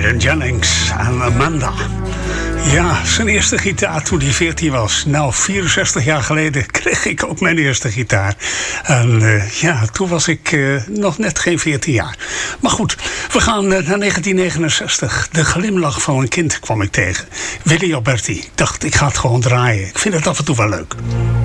Waylon Jennings en Amanda. Ja, zijn eerste gitaar toen hij 14 was. Nou, 64 jaar geleden kreeg ik ook mijn eerste gitaar. En toen was ik nog net geen 14 jaar. Maar goed, we gaan naar 1969. De glimlach van een kind kwam ik tegen. Willy Alberti. Ik dacht, ik ga het gewoon draaien. Ik vind het af en toe wel leuk.